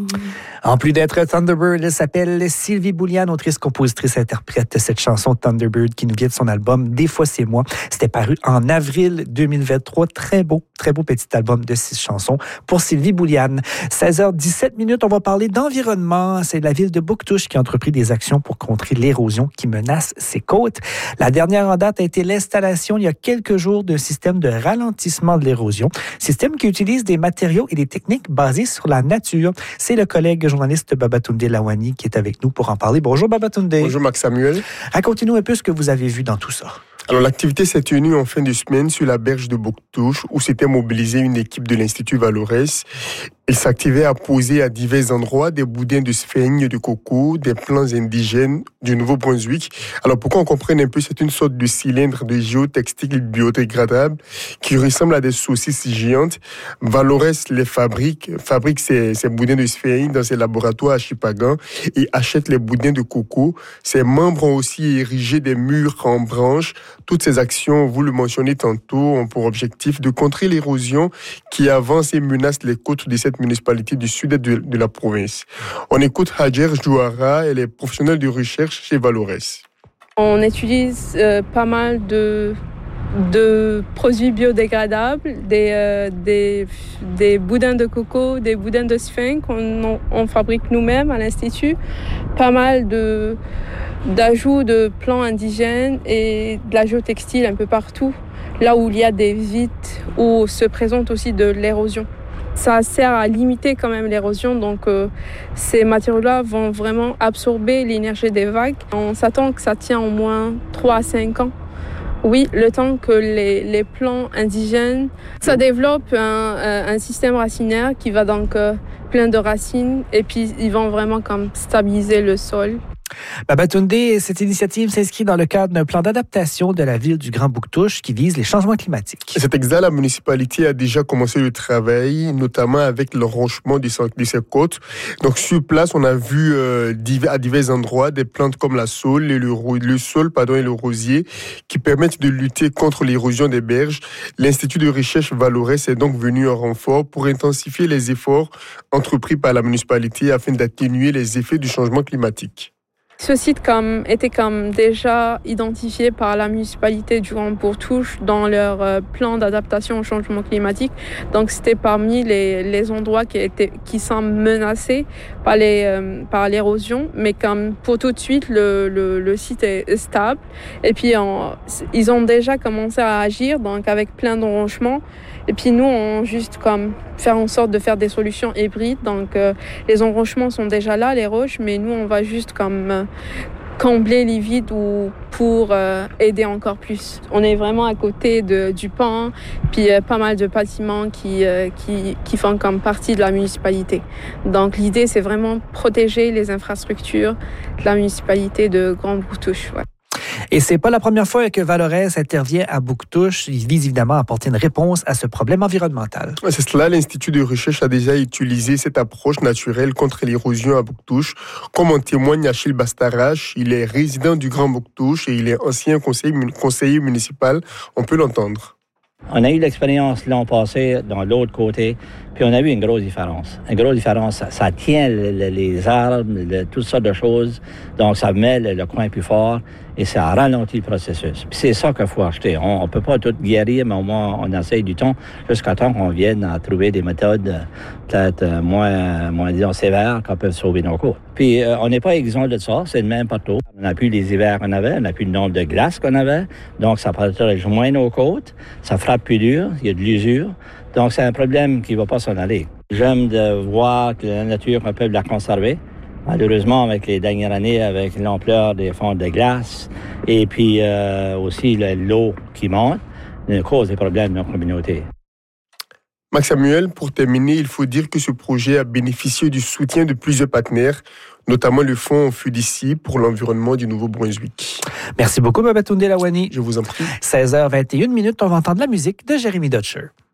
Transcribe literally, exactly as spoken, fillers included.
En plus d'être Thunderbird, elle s'appelle Sylvie Boulian, autrice, compositrice, interprète cette chanson Thunderbird qui nous vient de son album Des fois c'est moi. C'était paru en avril deux mille vingt-trois. Très beau, très beau petit album de six chansons pour Sylvie Boulian. seize heures dix-sept minutes, on va parler d'environnement. C'est la ville de Bouctouche qui a entrepris des actions pour contrer l'érosion qui menace ses côtes. La dernière en date a été l'installation il y a quelques jours d'un système de ralentissement de l'érosion. Système qui utilise des matériaux et des techniques basées sur la nature. C'est le collègue journaliste Babatunde Lawani qui est avec nous pour en parler. Bonjour Babatunde. Bonjour Max Samuel. Racontez-nous un peu ce que vous avez vu dans tout ça. Alors, l'activité s'est tenue en fin de semaine sur la berge de Bouctouche où s'était mobilisée une équipe de l'Institut Valorès. Elle s'activait à poser à divers endroits des boudins de sphaigne de coco, des plants indigènes du Nouveau-Brunswick. Alors, pour qu'on comprenne un peu, c'est une sorte de cylindre de géotextile biodégradable qui ressemble à des saucisses géantes. Valorès les fabrique, fabrique ces, ces boudins de sphaigne dans ses laboratoires à Chipagan et achète les boudins de coco. Ses membres ont aussi érigé des murs en branches. Toutes ces actions, vous le mentionnez tantôt, ont pour objectif de contrer l'érosion qui avance et menace les côtes de cette municipalité du sud-est de, de la province. On écoute Hajer Jouara, elle est professionnelle de recherche chez Valorès. On utilise euh, pas mal de, de produits biodégradables, des, euh, des, des boudins de coco, des boudins de sphaigne qu'on on fabrique nous-mêmes à l'Institut, pas mal de, d'ajouts de plants indigènes et de la géotextile un peu partout, là où il y a des vides, où se présente aussi de l'érosion. Ça sert à limiter quand même l'érosion, donc euh, ces matériaux-là vont vraiment absorber l'énergie des vagues. On s'attend que ça tient au moins trois à cinq ans. Oui, le temps que les, les plants indigènes, ça développe un, un système racinaire qui va donc euh, plein de racines et puis ils vont vraiment comme stabiliser le sol. Babatunde, cette initiative s'inscrit dans le cadre d'un plan d'adaptation de la ville du Grand Bouctouche qui vise les changements climatiques. C'est exact, la municipalité a déjà commencé le travail, notamment avec l'enrochement de ses côtes. Donc sur place, on a vu euh, à divers endroits des plantes comme la saule et le, le saule pardon, et le rosier qui permettent de lutter contre l'érosion des berges. L'Institut de recherche Valorès est donc venu en renfort pour intensifier les efforts entrepris par la municipalité afin d'atténuer les effets du changement climatique. Ce site comme, était comme déjà identifié par la municipalité du Grand Bouctouche dans leur euh, plan d'adaptation au changement climatique. Donc c'était parmi les, les endroits qui, étaient, qui sont menacés par, les, euh, par l'érosion. Mais comme pour tout de suite, le, le, le site est stable. Et puis on, ils ont déjà commencé à agir donc avec plein d'enrochements. Et puis nous, on juste comme faire en sorte de faire des solutions hybrides. Donc euh, les enrochements sont déjà là, les roches, mais nous, on va juste comme euh, combler les vides ou pour euh, aider encore plus. On est vraiment à côté de, du pont, puis euh, pas mal de bâtiments qui, euh, qui, qui font comme partie de la municipalité. Donc l'idée, c'est vraiment protéger les infrastructures de la municipalité de Grand Bouctouche. Ouais. Et c'est pas la première fois que Valorès intervient à Bouctouche. Il vise évidemment à apporter une réponse à ce problème environnemental. C'est cela, l'Institut de recherche a déjà utilisé cette approche naturelle contre l'érosion à Bouctouche. Comme en témoigne Achille Bastarache, il est résident du Grand Bouctouche et il est ancien conseiller, conseiller municipal. On peut l'entendre. On a eu l'expérience l'an passé dans l'autre côté, puis on a vu une grosse différence. Une grosse différence, ça, ça tient le, le, les arbres, le, toutes sortes de choses, donc ça met le, le coin plus fort et ça ralentit le processus. Puis c'est ça qu'il faut acheter. On ne peut pas tout guérir, mais au moins on essaye du temps jusqu'à temps qu'on vienne à trouver des méthodes peut-être moins, moins disons, sévères qui peuvent sauver nos côtes. Puis euh, on n'est pas exempt de ça, c'est le même partout. On n'a plus les hivers qu'on avait, on n'a plus le nombre de glaces qu'on avait, donc ça protège moins nos côtes, ça frappe plus dur, il y a de l'usure. Donc, c'est un problème qui ne va pas s'en aller. J'aime de voir que la nature, on peut la conserver. Malheureusement, avec les dernières années, avec l'ampleur des fonds de glace et puis euh, aussi l'eau qui monte, ça cause des problèmes dans la communauté. Max Samuel, pour terminer, il faut dire que ce projet a bénéficié du soutien de plusieurs partenaires, notamment le Fonds Fudici pour l'environnement du Nouveau-Brunswick. Merci beaucoup, Babatunde Lawani. Je vous en prie. seize heures vingt et une minutes, on va entendre la musique de Jérémy Dutcher.